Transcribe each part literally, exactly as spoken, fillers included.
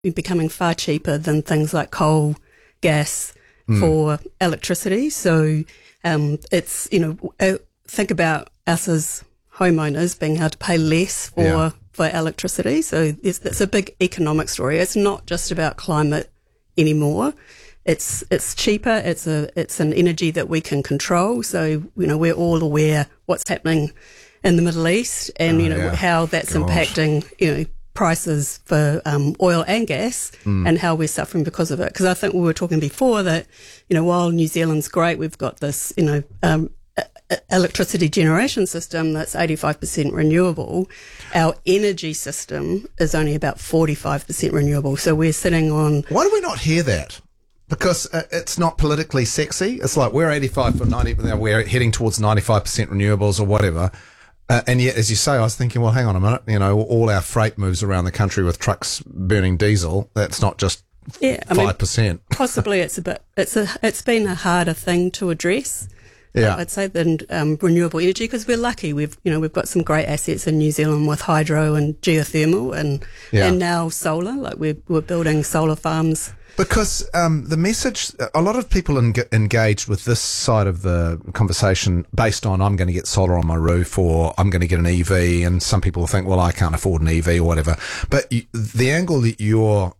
becoming far cheaper than things like coal, gas mm. for electricity. So um, it's, you know, uh, think about us as homeowners being able to pay less for yeah. for electricity. So it's, it's a big economic story. It's not just about climate anymore. It's it's cheaper. It's a it's an energy that we can control. So you know we're all aware what's happening in the Middle East, and oh, you know yeah. how that's Gosh. impacting you know prices for um, oil and gas, mm. and how we're suffering because of it. Because I think we were talking before that you know while New Zealand's great, we've got this you know um, electricity generation system that's eighty-five percent renewable. Our energy system is only about forty-five percent renewable. So we're sitting on. Why do we not hear that? Because uh, it's not politically sexy. It's like we're eighty-five for ninety, we're heading towards ninety-five percent renewables or whatever. Uh, and yet, as you say, I was thinking, well, hang on a minute. You know, all our freight moves around the country with trucks burning diesel. That's not just yeah, I five percent. Mean, possibly it's a bit, it's a, it's been a harder thing to address. Yeah. I'd say than um, renewable energy because we're lucky. We've, you know, we've got some great assets in New Zealand with hydro and geothermal and, yeah. and now solar. Like we're, we're building solar farms. Because um, the message, a lot of people en- engaged with this side of the conversation based on I'm going to get solar on my roof or I'm going to get an E V, and some people think, well, I can't afford an E V or whatever. But you, the angle that you're,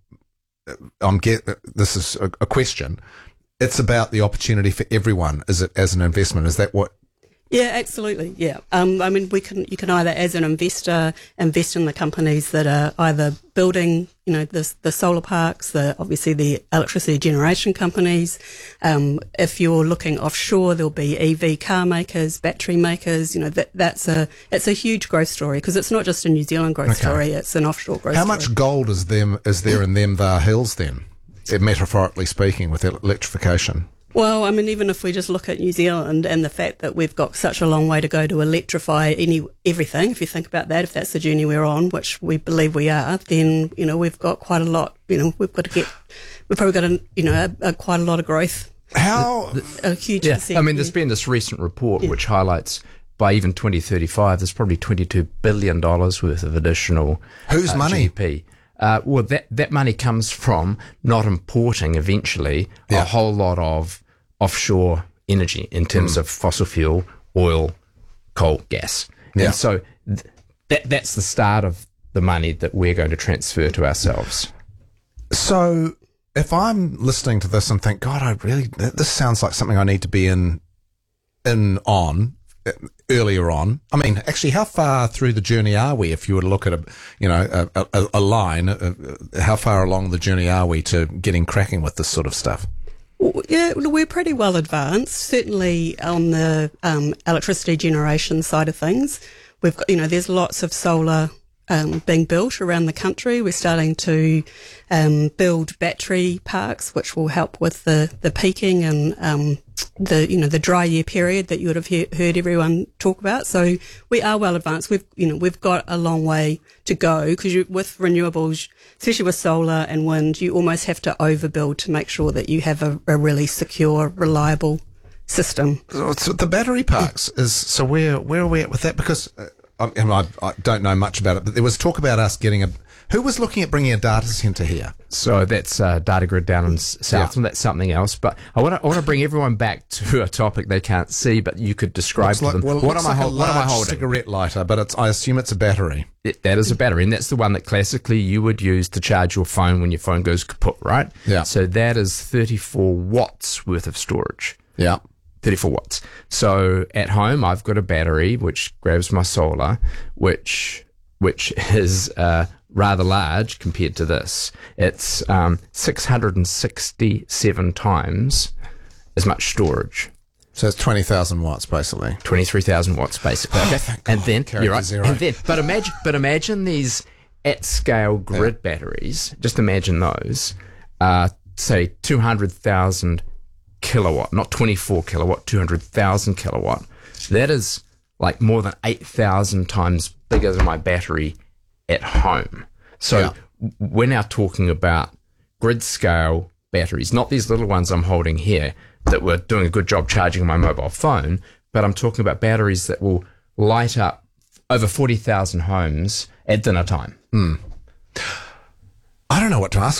I'm get this is a, a question. It's about the opportunity for everyone. Is it as an investment? Is that what? Yeah, absolutely. Yeah. Um, I mean, we can, you can either as an investor invest in the companies that are either building, you know, the, the solar parks, the, obviously the electricity generation companies. Um, if you're looking offshore, there'll be E V car makers, battery makers, you know, that, that's a, it's a huge growth story because it's not just a New Zealand growth okay. story, it's an offshore growth How story. How much gold is them, is there in them there hills then? Metaphorically speaking, with electrification? Well, I mean, even if we just look at New Zealand and the fact that we've got such a long way to go to electrify any everything, if you think about that, if that's the journey we're on, which we believe we are, then, you know, we've got quite a lot, you know, we've got to get, we've probably got, a, you know, a, a, quite a lot of growth. How? A huge yeah, percent. I mean, there's been this recent report yeah. which highlights by even twenty thirty-five, there's probably twenty-two billion dollars worth of additional Whose uh, money? G D P. Uh, well, that, that money comes from not importing eventually yeah. a whole lot of offshore energy in terms mm. of fossil fuel, oil, coal, gas. Yeah. And so th- that that's the start of the money that we're going to transfer to ourselves. So if I'm listening to this and think, God, I really, this sounds like something I need to be in, in on earlier on. I mean, actually, how far through the journey are we? If you were to look at a, you know, a, a, a line, a, how far along the journey are we to getting cracking with this sort of stuff? Yeah, we're pretty well advanced. Certainly on the um, electricity generation side of things, we've got, you know, there's lots of solar um, being built around the country. We're starting to um, build battery parks, which will help with the, the peaking and um, the, you know, the dry year period that you would have he- heard everyone talk about. So we are well advanced. We've, you know, we've got a long way to go because with renewables, especially with solar and wind, you almost have to overbuild to make sure that you have a, a really secure, reliable system. So, so the battery parks is, so where, where are we at with that? Because uh, I, I don't know much about it, but there was talk about us getting a, who was looking at bringing a data centre here? So that's uh, Data Grid down in South, and yeah. that's something else. But I want to I want to bring everyone back to a topic they can't see, but you could describe looks to like, them. Well, what am like I holding? What am I holding? Cigarette lighter, but it's, I assume it's a battery. It, that is a battery, and that's the one that classically you would use to charge your phone when your phone goes kaput, right? Yeah. So that is thirty-four watts worth of storage. Yeah. thirty-four watts. So at home, I've got a battery which grabs my solar, which which is uh, rather large compared to this. It's um, six hundred sixty-seven times as much storage. So it's twenty thousand watts, basically. twenty-three thousand watts, basically. Oh, okay. And then, you're right. Zero. And then, but imagine, but imagine these at-scale grid yeah. batteries. Just imagine those. Uh, say two hundred thousand kilowatt, not twenty-four kilowatt, two hundred thousand kilowatt. That is like more than eight thousand times bigger than my battery at home. So yeah. we're now talking about grid scale batteries, not these little ones I'm holding here that were doing a good job charging my mobile phone, but I'm talking about batteries that will light up over forty thousand homes at dinner time. Mm. I don't know what to ask